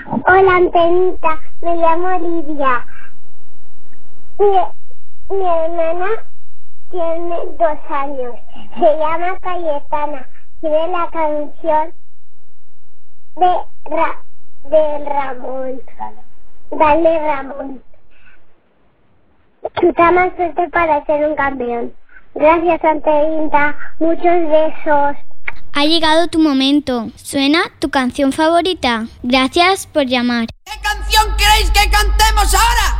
Hola, Antenita, me llamo Lidia. Mi hermana tiene 2 años, se llama Cayetana, tiene la canción de Ramón. Dale, Ramón. Tú estás más fuerte para ser un campeón. Gracias, Antenita, muchos besos. Ha llegado tu momento. ¿Suena tu canción favorita? Gracias por llamar. ¿Qué canción queréis que cantemos ahora?